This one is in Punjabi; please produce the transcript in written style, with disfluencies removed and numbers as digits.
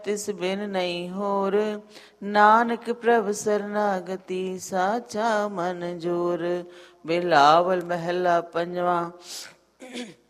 ਤਿਸ ਬਿਨ ਨਹੀਂ ਹੋਰ। ਨਾਨਕ ਪ੍ਰਭ ਸਰਨਾਗਤੀ ਸਾਚਾ ਮਨ ਜੋਰ। ਬਿਲਾਵਲ ਮਹਿਲਾ ਪੰਜਵਾ।